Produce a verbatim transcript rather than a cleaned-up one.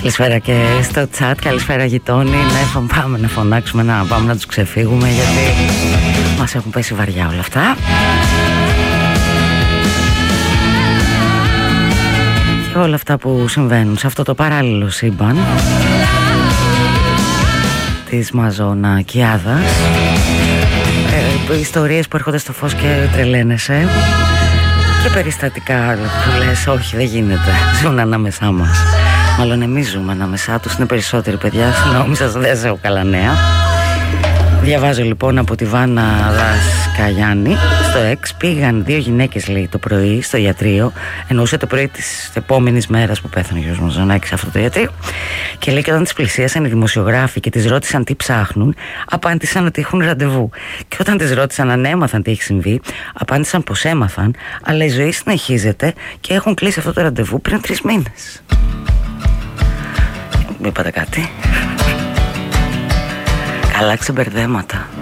Καλησπέρα και στο chat, καλησπέρα γειτόνι. Ναι, πάμε να φωνάξουμε, να πάμε να τους ξεφύγουμε, γιατί μας έχουν πέσει βαριά όλα αυτά. Και όλα αυτά που συμβαίνουν σε αυτό το παράλληλο σύμπαν της μαζονακιάδας, ε, ιστορίες που έρχονται στο φως και τρελαίνεσαι, και περιστατικά που λες όχι, δεν γίνεται, ζουν ανάμεσά μας. Μάλλον εμείς ζούμε ανάμεσά τους, είναι περισσότεροι παιδιά, νόμιζα δεν σε έχω καλά νέα. Διαβάζω λοιπόν από τη Βάνα Δασκαγιάννη. Στο Εξ πήγαν δύο γυναίκες, λέει, το πρωί στο ιατρείο. Εννοούσε το πρωί της επόμενης μέρας που πέθανε ο Γιώργος Μαζονάκης σε αυτό το ιατρείο. Και λέει, και όταν τις πλησίασαν οι δημοσιογράφοι και τις ρώτησαν τι ψάχνουν, απάντησαν ότι έχουν ραντεβού. Και όταν τις ρώτησαν αν έμαθαν τι έχει συμβεί, απάντησαν πως έμαθαν, αλλά η ζωή συνεχίζεται και έχουν κλείσει αυτό το ραντεβού πριν τρεις μήνες. Μην είπατε κάτι? Αλλάξε μπερδέματα.